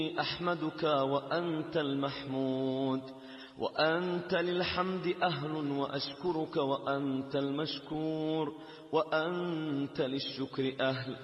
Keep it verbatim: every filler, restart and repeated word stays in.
أحمدك وأنت المحمود، وأنت للحمد أهل، وأشكرك وأنت المشكور، وأنت للشكر أهل.